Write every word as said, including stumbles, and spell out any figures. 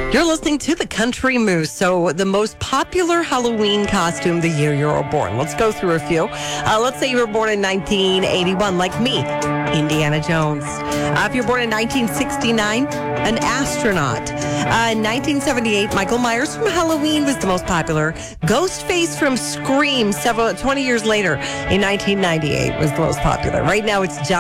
You're listening to the Country Moose. So the most popular Halloween costume the year you were born. Let's go through a few. Uh, let's say you were born in nineteen eighty-one, like me, Indiana Jones. Uh, if you're born in nineteen sixty-nine, an astronaut. Uh, in nineteen seventy-eight, Michael Myers from Halloween was the most popular. Ghostface from Scream, several twenty years later, in nineteen ninety-eight, was the most popular. Right now, it's John.